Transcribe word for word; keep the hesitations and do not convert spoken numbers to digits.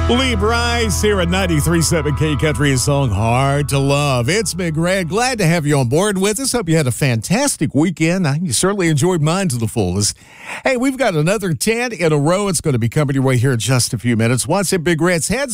Lee Bryce here at ninety-three point seven K Country, a song Hard to Love. It's Big Red. Glad to have you on board with us. Hope you had a fantastic weekend. You certainly enjoyed mine to the fullest. Hey, we've got another ten in a row. It's going to be coming your way here in just a few minutes. Once at Big Red's Heads